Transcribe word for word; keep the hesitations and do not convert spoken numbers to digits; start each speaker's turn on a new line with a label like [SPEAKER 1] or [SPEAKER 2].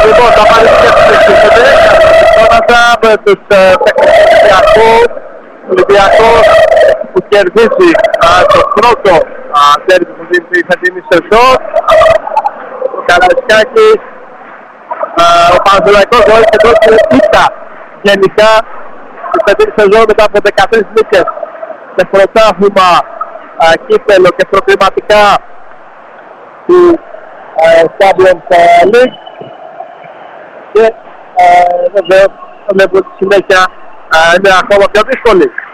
[SPEAKER 1] Λοιπόν, θα πάρει και συνεχίζονται. Τώρα με τους Ολυμπιακούς. Ολυμπιακός που κερδίζει το πρώτο τέρμι που δίνει η φετινή σεζόν. Ο Καραϊσκάκης, ο Παναθηναϊκός όλες και τόσο ήττα γενικά η φετινή σεζόν μετά από δεκατρείς νίκες σε πρωτάθλημα, κύπελλο και προκριματικά του Champions League. Και βεβαίως βλέπω τη συνέχεια είναι ακόμα πιο δύσκολη.